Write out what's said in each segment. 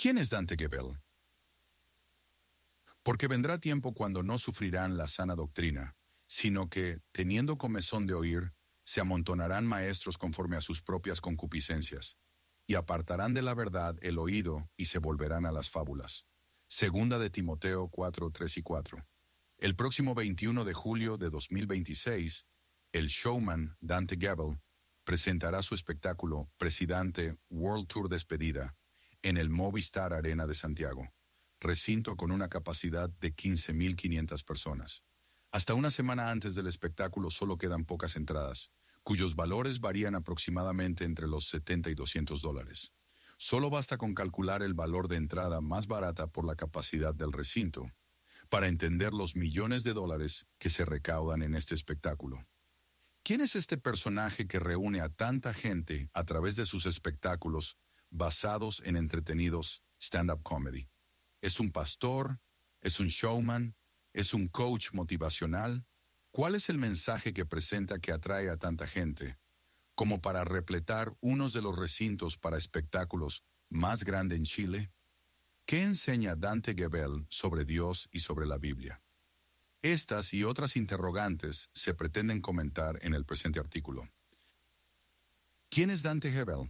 ¿Quién es Dante Gebel? Porque vendrá tiempo cuando no sufrirán la sana doctrina, sino que, teniendo comezón de oír, se amontonarán maestros conforme a sus propias concupiscencias, y apartarán de la verdad el oído y se volverán a las fábulas. Segunda de Timoteo 4, 3 y 4. El próximo 21 de julio de 2026, el showman Dante Gebel presentará su espectáculo Presidente World Tour Despedida en el Movistar Arena de Santiago, recinto con una capacidad de 15.500 personas. Hasta una semana antes del espectáculo solo quedan pocas entradas, cuyos valores varían aproximadamente entre los $70 y $200. Solo basta con calcular el valor de entrada más barata por la capacidad del recinto, para entender los millones de dólares que se recaudan en este espectáculo. ¿Quién es este personaje que reúne a tanta gente a través de sus espectáculos basados en entretenidos stand-up comedy? ¿Es un pastor? ¿Es un showman? ¿Es un coach motivacional? ¿Cuál es el mensaje que presenta que atrae a tanta gente, como para repletar unos de los recintos para espectáculos más grandes en Chile? ¿Qué enseña Dante Gebel sobre Dios y sobre la Biblia? Estas y otras interrogantes se pretenden comentar en el presente artículo. ¿Quién es Dante Gebel?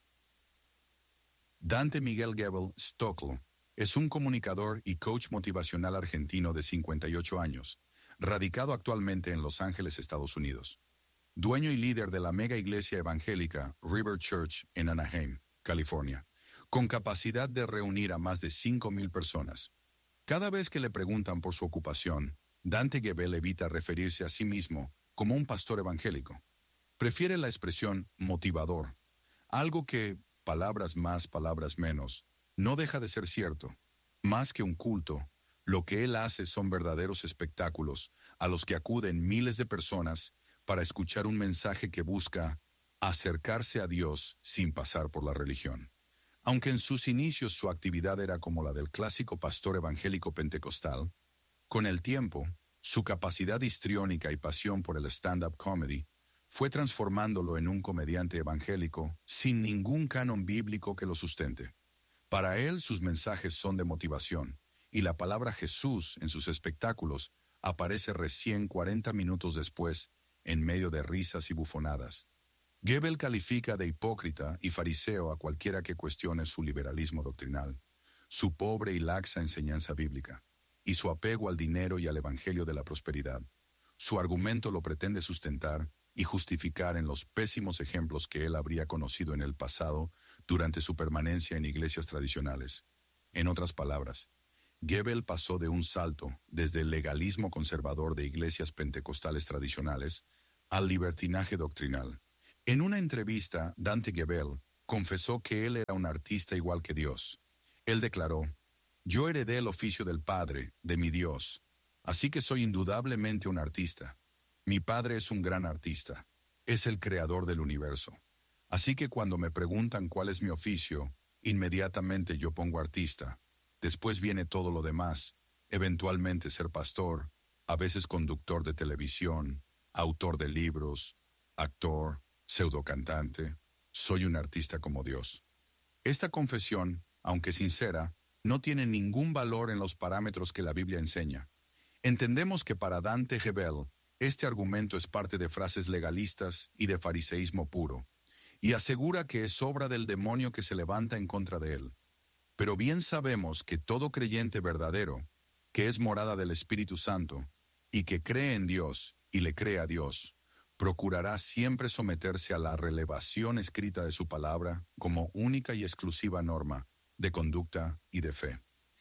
Dante Miguel Gebel Stockel es un comunicador y coach motivacional argentino de 58 años, radicado actualmente en Los Ángeles, Estados Unidos. Dueño y líder de la mega iglesia evangélica River Church en Anaheim, California, con capacidad de reunir a más de 5,000 personas. Cada vez que le preguntan por su ocupación, Dante Gebel evita referirse a sí mismo como un pastor evangélico. Prefiere la expresión motivador, algo que, palabras más, palabras menos, no deja de ser cierto. Más que un culto, lo que él hace son verdaderos espectáculos a los que acuden miles de personas para escuchar un mensaje que busca acercarse a Dios sin pasar por la religión. Aunque en sus inicios su actividad era como la del clásico pastor evangélico pentecostal, con el tiempo, su capacidad histriónica y pasión por el stand-up comedy fue transformándolo en un comediante evangélico sin ningún canon bíblico que lo sustente. Para él, sus mensajes son de motivación, y la palabra Jesús en sus espectáculos aparece recién 40 minutos después, en medio de risas y bufonadas. Gebel califica de hipócrita y fariseo a cualquiera que cuestione su liberalismo doctrinal, su pobre y laxa enseñanza bíblica, y su apego al dinero y al evangelio de la prosperidad. Su argumento lo pretende sustentar y justificar en los pésimos ejemplos que él habría conocido en el pasado durante su permanencia en iglesias tradicionales. En otras palabras, Gebel pasó de un salto desde el legalismo conservador de iglesias pentecostales tradicionales al libertinaje doctrinal. En una entrevista, Dante Gebel confesó que él era un artista igual que Dios. Él declaró: «Yo heredé el oficio del Padre, de mi Dios, así que soy indudablemente un artista. Mi padre es un gran artista, es el creador del universo. Así que cuando me preguntan cuál es mi oficio, inmediatamente yo pongo artista. Después viene todo lo demás, eventualmente ser pastor, a veces conductor de televisión, autor de libros, actor, pseudocantante. Soy un artista como Dios». Esta confesión, aunque sincera, no tiene ningún valor en los parámetros que la Biblia enseña. Entendemos que para Dante Gebel, este argumento es parte de frases legalistas y de fariseísmo puro, y asegura que es obra del demonio que se levanta en contra de él. Pero bien sabemos que todo creyente verdadero, que es morada del Espíritu Santo, y que cree en Dios y le cree a Dios, procurará siempre someterse a la revelación escrita de su palabra como única y exclusiva norma de conducta y de fe.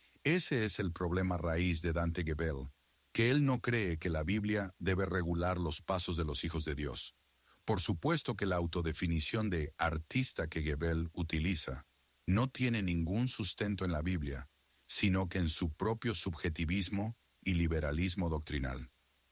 Ese es el problema raíz de Dante Gebel, que él no cree que la Biblia debe regular los pasos de los hijos de Dios. Por supuesto que la autodefinición de artista que Gebel utiliza no tiene ningún sustento en la Biblia, sino que en su propio subjetivismo y liberalismo doctrinal.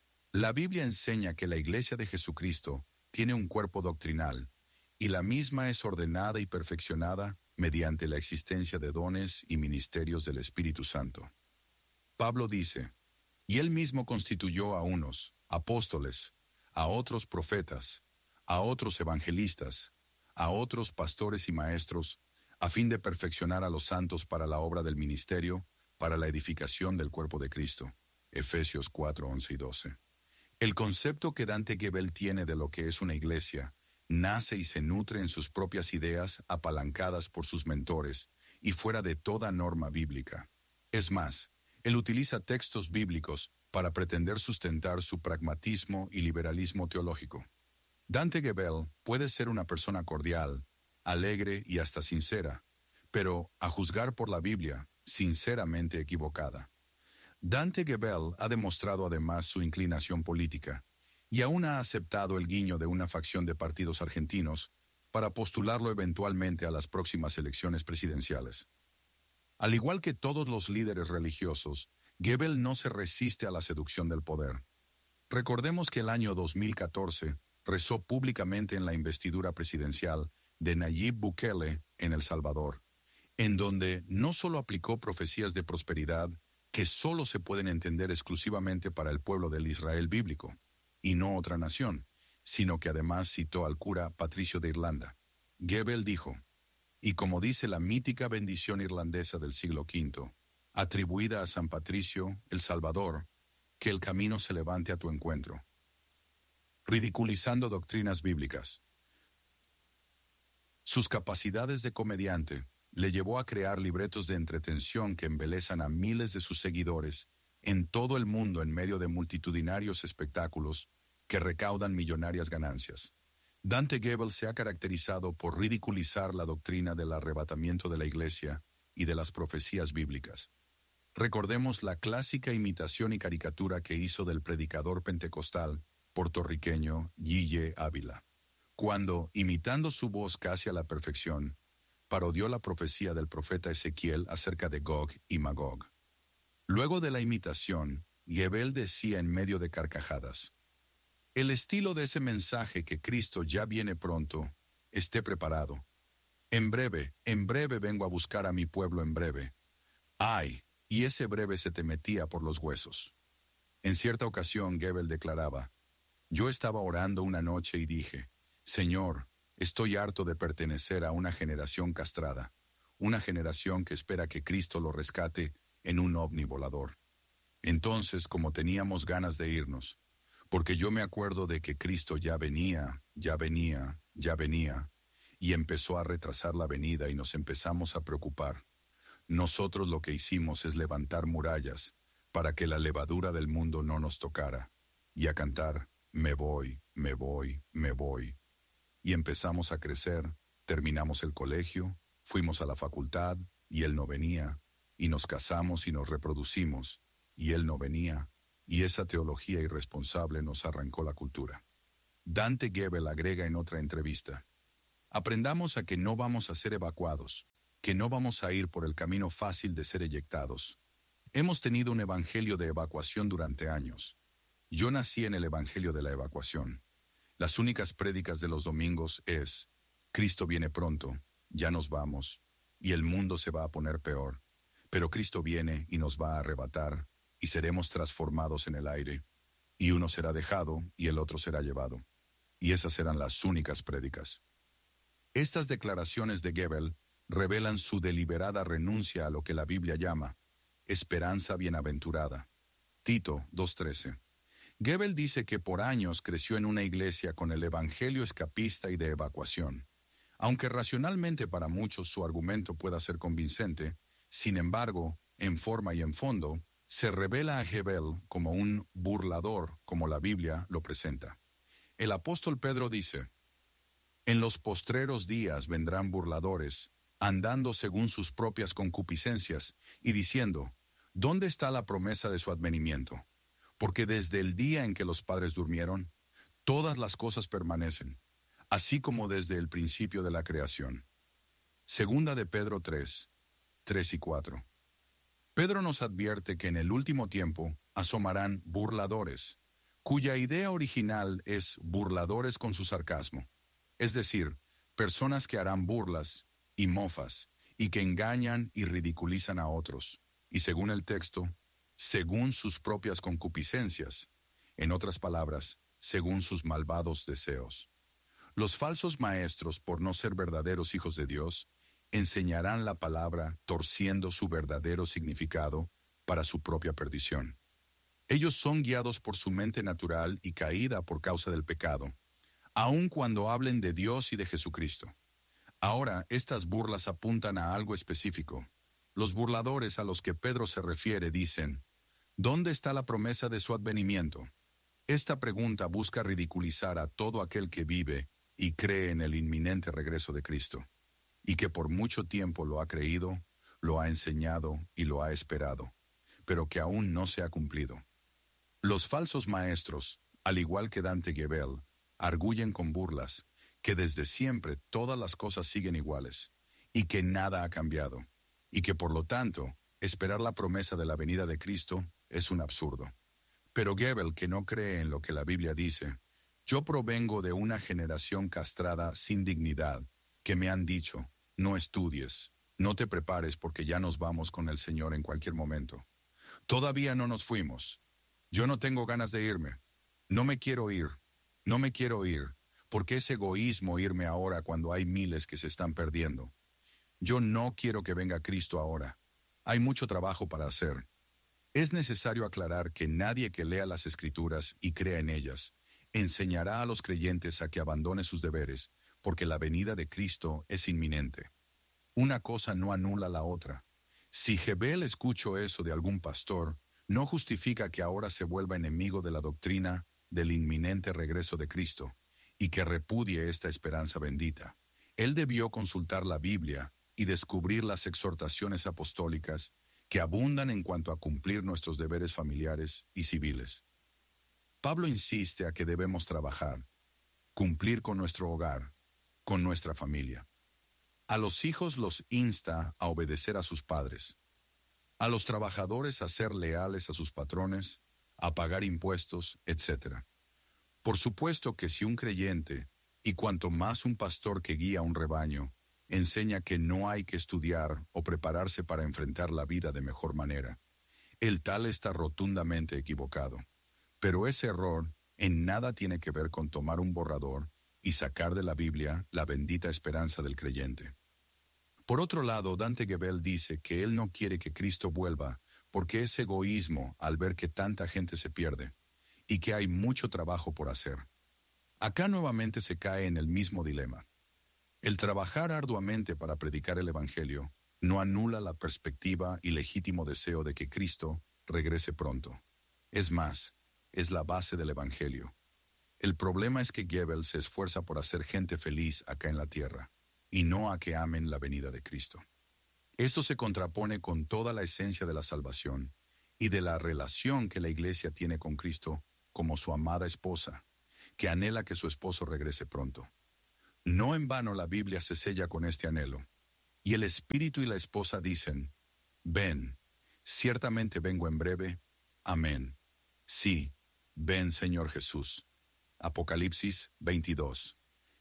La Biblia enseña que la Iglesia de Jesucristo tiene un cuerpo doctrinal, y la misma es ordenada y perfeccionada mediante la existencia de dones y ministerios del Espíritu Santo. Pablo dice: «Y él mismo constituyó a unos apóstoles, a otros profetas, a otros evangelistas, a otros pastores y maestros, a fin de perfeccionar a los santos para la obra del ministerio, para la edificación del cuerpo de Cristo. Efesios 4, 11 y 12. El concepto que Dante Gebel tiene de lo que es una iglesia nace y se nutre en sus propias ideas apalancadas por sus mentores y fuera de toda norma bíblica. Es más, él utiliza textos bíblicos para pretender sustentar su pragmatismo y liberalismo teológico. Dante Gebel puede ser una persona cordial, alegre y hasta sincera, pero, a juzgar por la Biblia, sinceramente equivocada. Dante Gebel ha demostrado además su inclinación política, y aún ha aceptado el guiño de una facción de partidos argentinos para postularlo eventualmente a las próximas elecciones presidenciales. Al igual que todos los líderes religiosos, Gebel no se resiste a la seducción del poder. Recordemos que el año 2014 rezó públicamente en la investidura presidencial de Nayib Bukele en El Salvador, en donde no solo aplicó profecías de prosperidad que solo se pueden entender exclusivamente para el pueblo del Israel bíblico, y no otra nación, sino que además citó al cura Patricio de Irlanda. Gebel dijo, y como dice la mítica bendición irlandesa del siglo V, atribuida a San Patricio, el Salvador, que el camino se levante a tu encuentro. Ridiculizando doctrinas bíblicas. Sus capacidades de comediante le llevó a crear libretos de entretención que embelezan a miles de sus seguidores en todo el mundo en medio de multitudinarios espectáculos que recaudan millonarias ganancias. Dante Gebel se ha caracterizado por ridiculizar la doctrina del arrebatamiento de la Iglesia y de las profecías bíblicas. Recordemos la clásica imitación y caricatura que hizo del predicador pentecostal puertorriqueño Yeye Ávila, cuando, imitando su voz casi a la perfección, parodió la profecía del profeta Ezequiel acerca de Gog y Magog. Luego de la imitación, Gebel decía en medio de carcajadas, el estilo de ese mensaje que Cristo ya viene pronto, esté preparado. En breve vengo a buscar a mi pueblo en breve. ¡Ay! Y ese breve se te metía por los huesos. En cierta ocasión, Gebel declaraba, yo estaba orando una noche y dije, Señor, estoy harto de pertenecer a una generación castrada, una generación que espera que Cristo lo rescate en un ovni volador. Entonces, como teníamos ganas de irnos, porque yo me acuerdo de que Cristo ya venía, y empezó a retrasar la venida y nos empezamos a preocupar. Nosotros lo que hicimos es levantar murallas para que la levadura del mundo no nos tocara, y a cantar, me voy. Y empezamos a crecer, terminamos el colegio, fuimos a la facultad, y él no venía, y nos casamos y nos reproducimos, y él no venía, y esa teología irresponsable nos arrancó la cultura. Dante Gebel agrega en otra entrevista, aprendamos a que no vamos a ser evacuados, que no vamos a ir por el camino fácil de ser eyectados. Hemos tenido un evangelio de evacuación durante años. Yo nací en el evangelio de la evacuación. Las únicas prédicas de los domingos es, Cristo viene pronto, ya nos vamos, y el mundo se va a poner peor, pero Cristo viene y nos va a arrebatar, y seremos transformados en el aire, y uno será dejado y el otro será llevado. Y esas eran las únicas prédicas. Estas declaraciones de Gebel revelan su deliberada renuncia a lo que la Biblia llama esperanza bienaventurada. Tito 2:13. Gebel dice que por años creció en una iglesia con el evangelio escapista y de evacuación. Aunque racionalmente para muchos su argumento pueda ser convincente, sin embargo, en forma y en fondo, se revela a Gebel como un burlador, como la Biblia lo presenta. El apóstol Pedro dice, en los postreros días vendrán burladores, andando según sus propias concupiscencias, y diciendo, ¿dónde está la promesa de su advenimiento? Porque desde el día en que los padres durmieron, todas las cosas permanecen, así como desde el principio de la creación. Segunda de Pedro 3, 3 y 4. Pedro nos advierte que en el último tiempo asomarán burladores, cuya idea original es burladores con su sarcasmo, es decir, personas que harán burlas y mofas, y que engañan y ridiculizan a otros, y según el texto, según sus propias concupiscencias, en otras palabras, según sus malvados deseos. Los falsos maestros, por no ser verdaderos hijos de Dios, enseñarán la palabra torciendo su verdadero significado para su propia perdición. Ellos son guiados por su mente natural y caída por causa del pecado, aun cuando hablen de Dios y de Jesucristo. Ahora, estas burlas apuntan a algo específico. Los burladores a los que Pedro se refiere dicen, ¿dónde está la promesa de su advenimiento? Esta pregunta busca ridiculizar a todo aquel que vive y cree en el inminente regreso de Cristo, y que por mucho tiempo lo ha creído, lo ha enseñado y lo ha esperado, pero que aún no se ha cumplido. Los falsos maestros, al igual que Dante Gebel, arguyen con burlas que desde siempre todas las cosas siguen iguales, y que nada ha cambiado, y que por lo tanto, esperar la promesa de la venida de Cristo es un absurdo. Pero Gebel, que no cree en lo que la Biblia dice, yo provengo de una generación castrada sin dignidad, que me han dicho, no estudies, no te prepares porque ya nos vamos con el Señor en cualquier momento. Todavía no nos fuimos. Yo no tengo ganas de irme. No me quiero ir, porque es egoísmo irme ahora cuando hay miles que se están perdiendo. Yo no quiero que venga Cristo ahora. Hay mucho trabajo para hacer. Es necesario aclarar que nadie que lea las Escrituras y crea en ellas enseñará a los creyentes a que abandone sus deberes, porque la venida de Cristo es inminente. Una cosa no anula la otra. Si Gebel escuchó eso de algún pastor, no justifica que ahora se vuelva enemigo de la doctrina del inminente regreso de Cristo y que repudie esta esperanza bendita. Él debió consultar la Biblia y descubrir las exhortaciones apostólicas que abundan en cuanto a cumplir nuestros deberes familiares y civiles. Pablo insiste a que debemos trabajar, cumplir con nuestro hogar, con nuestra familia. A los hijos los insta a obedecer a sus padres, a los trabajadores a ser leales a sus patrones, a pagar impuestos, etc. Por supuesto que si un creyente, y cuanto más un pastor que guía un rebaño, enseña que no hay que estudiar o prepararse para enfrentar la vida de mejor manera, el tal está rotundamente equivocado. Pero ese error en nada tiene que ver con tomar un borrador y sacar de la Biblia la bendita esperanza del creyente. Por otro lado, Dante Gebel dice que él no quiere que Cristo vuelva porque es egoísmo al ver que tanta gente se pierde y que hay mucho trabajo por hacer. Acá nuevamente se cae en el mismo dilema. El trabajar arduamente para predicar el Evangelio no anula la perspectiva y legítimo deseo de que Cristo regrese pronto. Es más, es la base del Evangelio. El problema es que Gebel se esfuerza por hacer gente feliz acá en la tierra, y no a que amen la venida de Cristo. Esto se contrapone con toda la esencia de la salvación y de la relación que la Iglesia tiene con Cristo como su amada esposa, que anhela que su esposo regrese pronto. No en vano la Biblia se sella con este anhelo, y el Espíritu y la esposa dicen, ven, ciertamente vengo en breve, amén. Sí, ven Señor Jesús. Apocalipsis 22,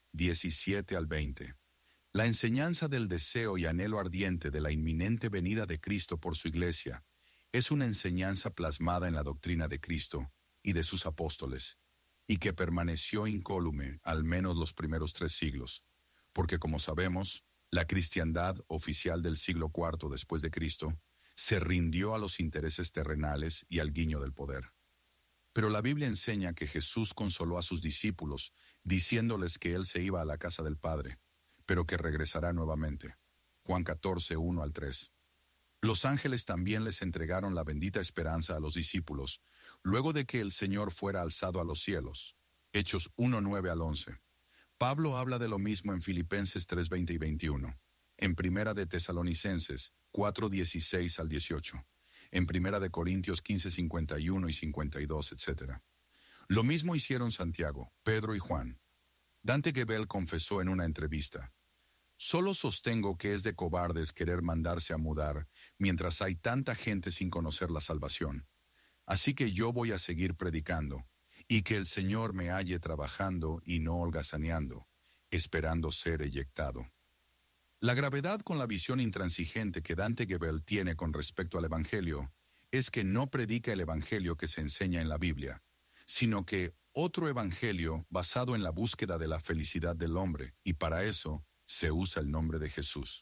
17 al 20. La enseñanza del deseo y anhelo ardiente de la inminente venida de Cristo por su Iglesia es una enseñanza plasmada en la doctrina de Cristo y de sus apóstoles, y que permaneció incólume al menos los primeros 3 siglos, porque como sabemos, la cristiandad oficial del siglo IV después de Cristo se rindió a los intereses terrenales y al guiño del poder. Pero la Biblia enseña que Jesús consoló a sus discípulos, diciéndoles que Él se iba a la casa del Padre, pero que regresará nuevamente. Juan 14, 1 al 3. Los ángeles también les entregaron la bendita esperanza a los discípulos, luego de que el Señor fuera alzado a los cielos. Hechos 1, 9 al 11. Pablo habla de lo mismo en Filipenses 3, 20 y 21, en Primera de Tesalonicenses 4, 16 al 18. En Primera de Corintios 15, 51 y 52, etc. Lo mismo hicieron Santiago, Pedro y Juan. Dante Gebel confesó en una entrevista, «Solo sostengo que es de cobardes querer mandarse a mudar mientras hay tanta gente sin conocer la salvación. Así que yo voy a seguir predicando, y que el Señor me halle trabajando y no holgazaneando, esperando ser eyectado». La gravedad con la visión intransigente que Dante Gebel tiene con respecto al Evangelio es que no predica el Evangelio que se enseña en la Biblia, sino que otro Evangelio basado en la búsqueda de la felicidad del hombre, y para eso se usa el nombre de Jesús.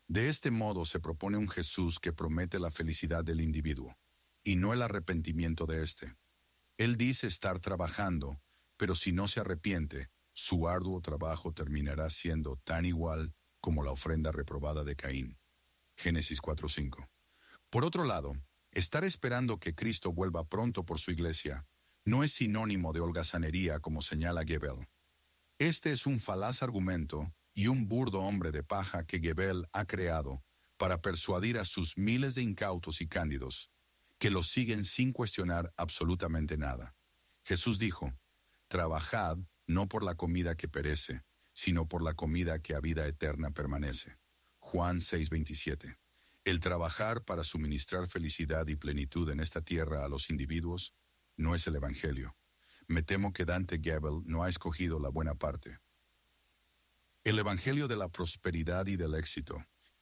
De este modo se propone un Jesús que promete la felicidad del individuo, y no el arrepentimiento de éste. Él dice estar trabajando, pero si no se arrepiente, su arduo trabajo terminará siendo tan igual como la ofrenda reprobada de Caín. Génesis 4:5. Por otro lado, estar esperando que Cristo vuelva pronto por su iglesia no es sinónimo de holgazanería como señala Gebel. Este es un falaz argumento y un burdo hombre de paja que Gebel ha creado para persuadir a sus miles de incautos y cándidos que lo siguen sin cuestionar absolutamente nada. Jesús dijo, «Trabajad no por la comida que perece, sino por la comida que a vida eterna permanece». Juan 6:27. El trabajar para suministrar felicidad y plenitud en esta tierra a los individuos no es el Evangelio. Me temo que Dante Gebel no ha escogido la buena parte. El Evangelio de la prosperidad y del éxito.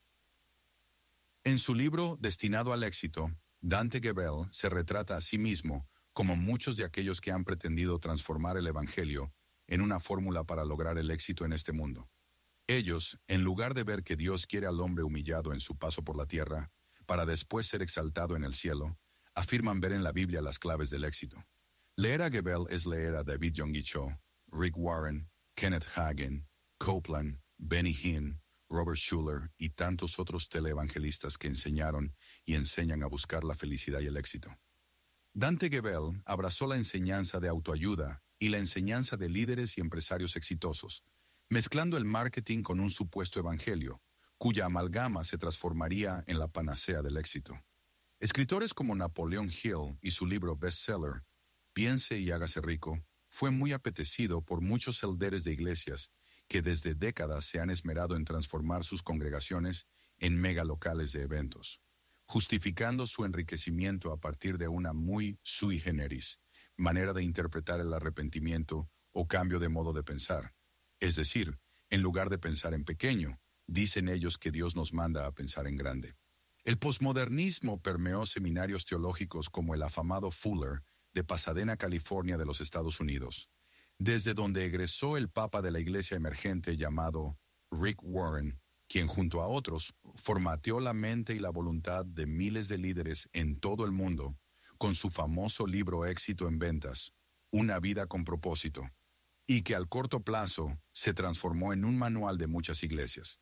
En su libro Destinado al éxito, Dante Gebel se retrata a sí mismo como muchos de aquellos que han pretendido transformar el Evangelio en una fórmula para lograr el éxito en este mundo. Ellos, en lugar de ver que Dios quiere al hombre humillado en su paso por la tierra, para después ser exaltado en el cielo, afirman ver en la Biblia las claves del éxito. Leer a Gebel es leer a David Yonggi Cho, Rick Warren, Kenneth Hagin, Copeland, Benny Hinn, Robert Schuller y tantos otros teleevangelistas que enseñaron y enseñan a buscar la felicidad y el éxito. Dante Gebel abrazó la enseñanza de autoayuda y la enseñanza de líderes y empresarios exitosos, mezclando el marketing con un supuesto evangelio, cuya amalgama se transformaría en la panacea del éxito. Escritores como Napoleon Hill y su libro bestseller, Piense y hágase rico, fue muy apetecido por muchos celderes de iglesias que desde décadas se han esmerado en transformar sus congregaciones en megalocales de eventos, justificando su enriquecimiento a partir de una muy sui generis manera de interpretar el arrepentimiento o cambio de modo de pensar. Es decir, en lugar de pensar en pequeño, dicen ellos que Dios nos manda a pensar en grande. El posmodernismo permeó seminarios teológicos como el afamado Fuller de Pasadena, California, de los Estados Unidos, desde donde egresó el papa de la iglesia emergente llamado Rick Warren, quien junto a otros formateó la mente y la voluntad de miles de líderes en todo el mundo con su famoso libro éxito en ventas, Una vida con propósito, y que al corto plazo se transformó en un manual de muchas iglesias.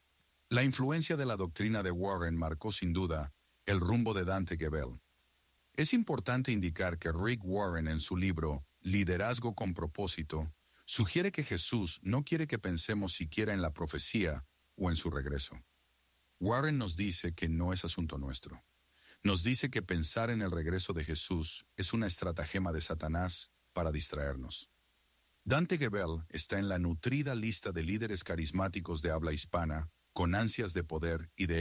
La influencia de la doctrina de Warren marcó sin duda el rumbo de Dante Gebel. Es importante indicar que Rick Warren en su libro Liderazgo con propósito sugiere que Jesús no quiere que pensemos siquiera en la profecía o en su regreso. Warren nos dice que no es asunto nuestro. Nos dice que pensar en el regreso de Jesús es una estratagema de Satanás para distraernos. Dante Gebel está en la nutrida lista de líderes carismáticos de habla hispana con ansias de poder y de